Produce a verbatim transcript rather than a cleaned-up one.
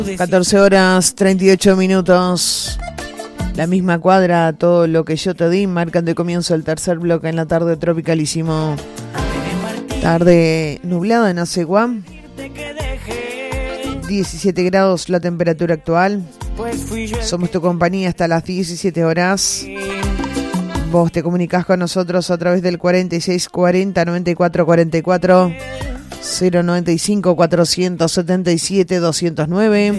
catorce horas treinta y ocho minutos. La misma cuadra, todo lo que yo te di, marcan de comienzo el tercer bloque en la tarde tropicalísimo. Tarde nublada en Aceguá. diecisiete grados la temperatura actual. Somos tu compañía hasta las diecisiete horas. Vos te comunicás con nosotros a través del cuarenta y seis cuarenta noventa y cuatro cuarenta y cuatro, cero noventa y cinco cuatrocientos setenta y siete doscientos nueve.